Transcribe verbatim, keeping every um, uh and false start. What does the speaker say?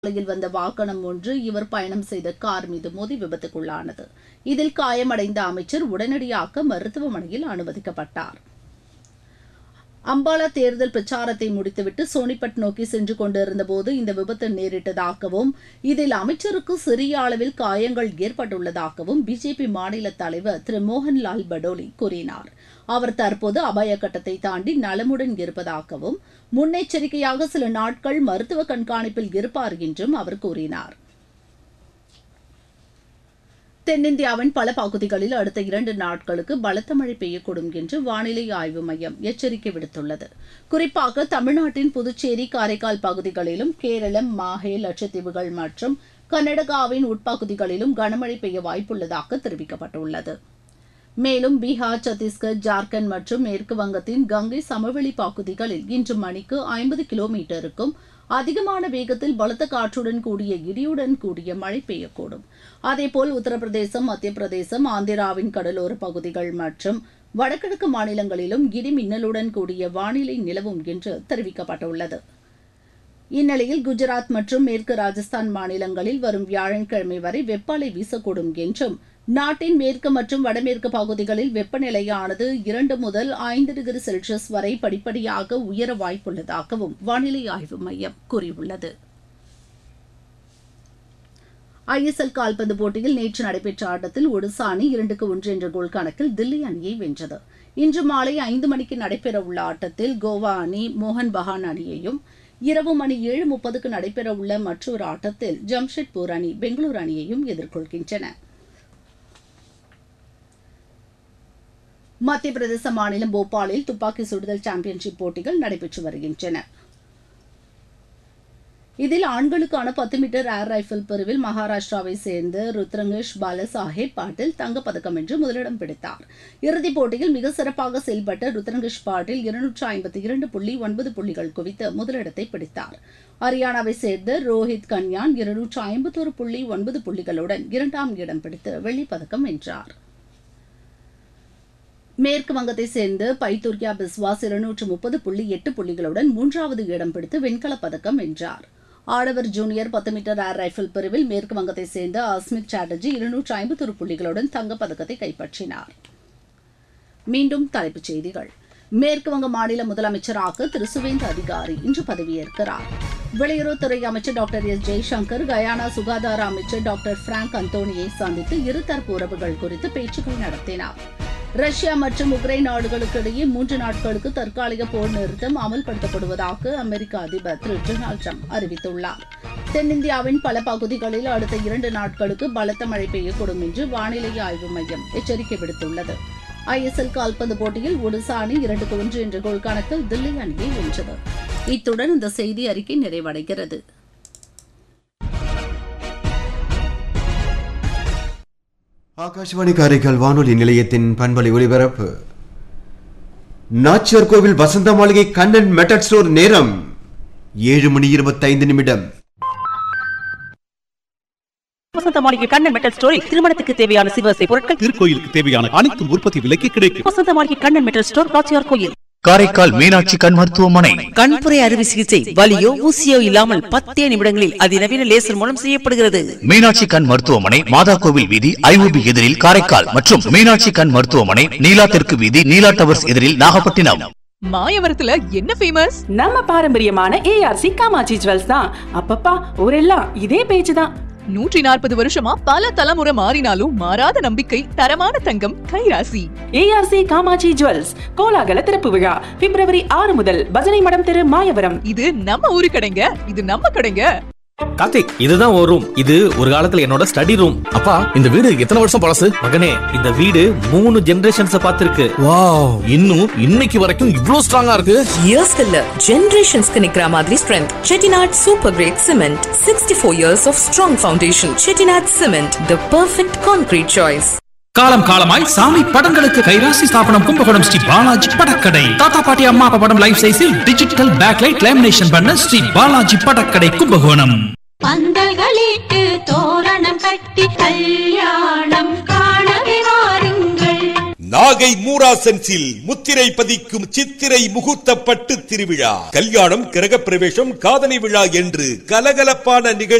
சாலையில் வந்த வாகனம் ஒன்று இவர் பயணம் செய்த கார் மீது மோதி விபத்துக்குள்ளானது. இதில் காயமடைந்த அமைச்சர் உடனடியாக மருத்துவமனையில் அனுமதிக்கப்பட்டார். அம்பாலா தேர்தல் பிரச்சாரத்தை முடித்துவிட்டு சோனிபட் நோக்கி சென்று கொண்டிருந்தபோது இந்த விபத்து நேரிட்டதாகவும் இதில் அமைச்சருக்கு சிறிய அளவில் காயங்கள் ஏற்பட்டுள்ளதாகவும் பிஜேபி மாநில தலைவர் திரு மோகன்லால் படோலி கூறினார். அவர் தற்போது அபாய கட்டத்தை தாண்டி நலமுடன் இருப்பதாகவும் முன்னெச்சரிக்கையாக சில நாட்கள் மருத்துவ கண்காணிப்பில் இருப்பார் என்றும் அவர் கூறினார். தென்னிந்தியாவின் பல பகுதிகளில் அடுத்த இரண்டு நாட்களுக்கு பலத்த மழை பெய்யக்கூடும் என்று வானிலை ஆய்வு மையம் எச்சரிக்கை விடுத்துள்ளது. குறிப்பாக தமிழ்நாட்டின் புதுச்சேரி, காரைக்கால் பகுதிகளிலும் கேரளம், மாஹே, லட்சத்தீவுகள் மற்றும் கர்நாடகாவின் உட்பகுதிகளிலும் கனமழை பெய்ய வாய்ப்புள்ளதாக தெரிவிக்கப்பட்டுள்ளது. மேலும் பீகார், சத்தீஸ்கர், ஜார்க்கண்ட் மற்றும் மேற்கு வங்கத்தின் கங்கை சமவெளி பகுதிகளில் இன்று மணிக்கு ஐம்பது கிலோமீட்டருக்கும் அதிகமான வேகத்தில் பலத்த காற்றுடன் கூடிய இடியுடன் கூடிய மழை பெய்யக்கூடும். அதேபோல் உத்தரப்பிரதேசம், மத்திய பிரதேசம், ஆந்திராவின் கடலோர பகுதிகள் மற்றும் வடகிழக்கு மாநிலங்களிலும் இடி மின்னலுடன் கூடிய வானிலை நிலவும் என்று தெரிவிக்கப்பட்டுள்ளது. இந்நிலையில் குஜராத் மற்றும் மேற்கு ராஜஸ்தான் மாநிலங்களில் வரும் வியாழக்கிழமை வரை வெப்ப அலை வீசக்கூடும் என்றும் நாட்டின் மேற்கு மற்றும் வடமேற்கு பகுதிகளில் வெப்பநிலையானது இரண்டு முதல் ஐந்து டிகிரி செல்சியஸ் வரை படிப்படியாக உயர வாய்ப்புள்ளதாகவும் வானிலை ஆய்வு மையம் கூறியுள்ளது. ஐ எஸ் எல் கால்பந்து போட்டியில் நேற்று நடைபெற்ற ஆட்டத்தில் ஒடிசா அணி இரண்டுக்கு ஒன்று என்ற கோல் கணக்கில் தில்லி அணியை வென்றது. இன்று மாலை ஐந்து மணிக்கு நடைபெறவுள்ள ஆட்டத்தில் கோவா அணி மோகன் பகான் அணியையும், இரவு மணி ஏழு முப்பதுக்கு நடைபெறவுள்ள மற்றொரு ஆட்டத்தில் ஜம்ஷெட்பூர் அணி பெங்களூரு அணியையும் எதிர்கொள்கின்றன. மத்திய பிரதேச மாநிலம் போபாலில் துப்பாக்கி சுடுதல் சாம்பியன்ஷிப் போட்டிகள் நடைபெற்று வருகின்றன. இதில் ஆண்களுக்கான பத்து மீட்டர் ஏர் ரைபிள் பிரிவில் மகாராஷ்டிராவை சேர்ந்த ருத்ரங்கேஷ் பாலசாஹேப் பாட்டில் தங்கப்பதக்கம் வென்று முதலிடம் பிடித்தார். இறுதிப் போட்டியில் மிக சிறப்பாக செயல்பட்ட ருத்ரங்கேஷ் பாட்டில் இருநூற்று ஐம்பத்தி இரண்டு புள்ளி ஒன்பது புள்ளிகள் குவித்து முதலிடத்தை பிடித்தார். ஹரியானாவை சேர்ந்த ரோஹித் கன்யான் இருநூற்று ஐம்பத்தோரு புள்ளி ஒன்பது புள்ளிகளுடன் இரண்டாம் இடம் பிடித்து வெள்ளிப்பதக்கம் வென்றார். மேற்கு வங்கத்தை சேர்ந்த பைத்தூர்யா பிஸ்வாஸ் இருநூற்று முப்பது புள்ளி எட்டு புள்ளிகளுடன் மூன்றாவது இடம் பிடித்து வெண்கலப் பதக்கம் வென்றார். ஆடவர் ஜூனியர் பத்து மீட்டர் ஏர் ரைபிள் பிரிவில் மேற்கு வங்கத்தை சேர்ந்த அஸ்மித் சாட்டர்ஜி இருநூற்று ஐம்பத்தொரு புள்ளிகளுடன் தங்கப்பதக்கத்தை கைப்பற்றினார். மீண்டும் தலைப்புச் செய்திகள். மேற்கு வங்க மாநில முதலமைச்சராக திரு சுவேந்து அதிகாரி இன்று பதவியேற்கிறார். வெளியுறவுத்துறை அமைச்சர் டாக்டர் எஸ் ஜெய்சங்கர் கயானா சுகாதார அமைச்சர் டாக்டர் பிராங்க் அந்தோனியை சந்தித்து இருதரப்பு உறவுகள் குறித்து பேச்சுக்கள் நடத்தினார். ரஷ்யா மற்றும் உக்ரைன் நாடுகளுக்கு இடையே மூன்று நாட்களுக்கு தற்காலிக போர் நிறுத்தம் அமல்படுத்தப்படுவதாக அமெரிக்க அதிபர் திரு டொனால்டு டிரம்ப் அறிவித்துள்ளார். தென்னிந்தியாவின் பல பகுதிகளில் அடுத்த இரண்டு நாட்களுக்கு பலத்த மழை பெய்யக்கூடும் என்று வானிலை ஆய்வு மையம் எச்சரிக்கை விடுத்துள்ளது. ஐ எஸ் எல் கால்பந்து போட்டியில் ஒடிசா அணி இரண்டுக்கு ஒன்று என்ற கோல் கணக்கில் தில்லி அணியை வென்றது. இத்துடன் இந்த செய்தி அறிக்கை நிறைவடைகிறது. ஆகாஷவாணி காரைக்கால் வானொலி நிலையத்தின் பண்பலை ஒலிபரப்பு. நாச்சியார் கோவில் வசந்த மாளிகை கண்ணன் மெட்டல் ஸ்டோர் நேரம் ஏழு மணி இருபத்தி ஐந்து நிமிடம். வசந்த மாளிகை கண்ணன் மெட்டல் ஸ்டோரில் திருமணத்துக்கு தேவையான சிவசை பொருட்கள், திருக்கோயிலுக்கு தேவையான அனைத்து உற்பத்தி விலைக்கு கிடைக்கும். வசந்த மாளிகை கண்ணன் மெட்டல் ஸ்டோர், நாச்சியார் கோயில். காரைக்கால் மீனாட்சி கண் மருத்துவமனை. கண்புரை அறுவை சிகிச்சை வலியோ ஊசியோ இல்லாமல் பத்தே நிமிடங்களில் அதிநவீன லேசர் மூலம் செய்யப்படுகிறது. மீனாட்சி கண் மருத்துவமனை, மாதா கோவில் வீதி, ஐஓபி எதிரில் காரைக்கால் மற்றும் மீனாட்சி கண் மருத்துவமனை, நீலா தெற்கு வீதி, நீலா டவர்ஸ் எதிரில் நாகப்பட்டினம். மாயவரத்துல என்ன ஃபேமஸ்? நம்ம பாரம்பரியமான ஏஆர்சி காமாட்சி ஜுவல்ஸ் தான். அப்பப்பா ஊரெல்லாம் இதே பேச்சு தான். நூற்றி நாற்பது வருஷமா பல தலைமுறை மாறினாலும் மாறாத நம்பிக்கை, தரமான தங்கம், கைராசி. ஏஆர்சி காமாட்சி ஜுவல்ஸ் கோலாகல திறப்பு விழா பிப்ரவரி ஆறு முதல் பஜனை மடம் தெரு, மாயவரம். இது நம்ம ஊரு கடைங்க, இது நம்ம கடைங்க. கார்த்திக், இதுதான் ஒரு ரூம். இது ஒரு காலத்துல என்னோட ஸ்டடி ரூம். அப்பா, இந்த வீடு எத்தனை வருஷம் பழசு? மகனே, இந்த வீடு மூணு ஜெனரேஷன்ஸ் பார்த்திருக்கு. வாவ், இன்னும் இன்னைக்கு வரைக்கும் இவ்ளோ ஸ்ட்ராங்கா இருக்கு. இயர்ஸ் இல்ல, ஜெனரேஷன்ஸ்க்கு நிக்கிற மாதிரி strength. Chettinad super great cement, sixty four years of strong foundation. Chettinad cement, the perfect concrete choice. காலம் காலமாய் சாமி படங்களுக்கு கைராசி ஸ்தாபனம் கும்பகோணம் ஸ்ரீ பாலாஜி படக்கடை. தாத்தா பாட்டி அம்மா அப்பா படம் லைஃப் சைஸில் டிஜிட்டல் பேக்லைட் லேமினேஷன் பண்ண ஸ்ரீ பாலாஜி படக்கடை கும்பகோணம். பந்தல்களிட்டு தோரணம் கட்டி கல்யாணம் காணவே வாருங்கள். நாகை மூராசன்ஸில் முத்திரை பதிக்கும் சித்திரை முகூர்த்த பட்டு திருவிழா. கல்யாணம், கிரக பிரவேசம், காதணி விழா என்று கலகலப்பான நிகழ்ச்சி